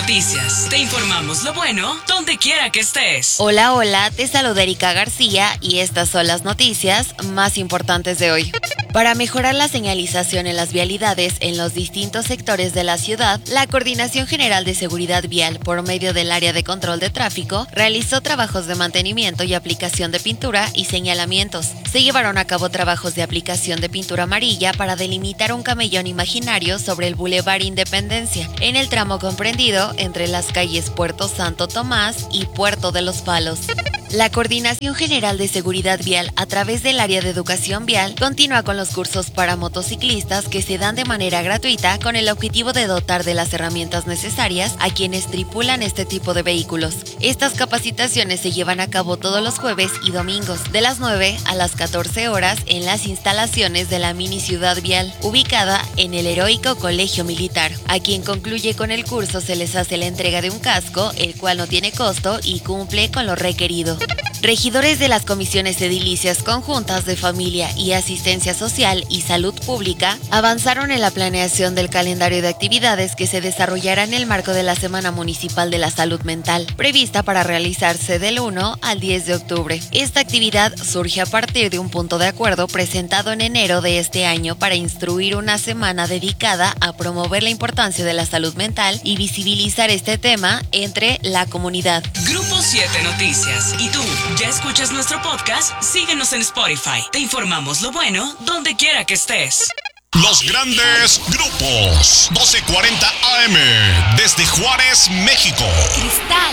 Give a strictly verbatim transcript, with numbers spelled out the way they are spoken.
Noticias. Te informamos lo bueno donde quiera que estés. Hola, hola, te saluda Erika García y estas son las noticias más importantes de hoy. Para mejorar la señalización en las vialidades en los distintos sectores de la ciudad, la Coordinación General de Seguridad Vial, por medio del Área de Control de Tráfico, realizó trabajos de mantenimiento y aplicación de pintura y señalamientos. Se llevaron a cabo trabajos de aplicación de pintura amarilla para delimitar un camellón imaginario sobre el Boulevard Independencia, en el tramo comprendido entre las calles Puerto Santo Tomás y Puerto de los Palos. La Coordinación General de Seguridad Vial, a través del Área de Educación Vial, continúa con los cursos para motociclistas que se dan de manera gratuita con el objetivo de dotar de las herramientas necesarias a quienes tripulan este tipo de vehículos. Estas capacitaciones se llevan a cabo todos los jueves y domingos, de las nueve a las catorce horas en las instalaciones de la mini ciudad vial, ubicada en el Heroico Colegio Militar. A quien concluye con el curso se les hace la entrega de un casco, el cual no tiene costo y cumple con lo requerido. Regidores de las comisiones edilicias conjuntas de Familia y Asistencia Social y Salud Pública avanzaron en la planeación del calendario de actividades que se desarrollará en el marco de la Semana Municipal de la Salud Mental, prevista para realizarse del uno al diez de octubre. Esta actividad surge a partir de un punto de acuerdo presentado en enero de este año para instruir una semana dedicada a promover la importancia de la salud mental y visibilizar este tema entre la comunidad. Grupo siete Noticias. ¿Y tú? ¿Ya escuchas nuestro podcast? Síguenos en Spotify. Te informamos lo bueno donde quiera que estés. Los grandes grupos. doce cuarenta A M desde Juárez, México. Cristal.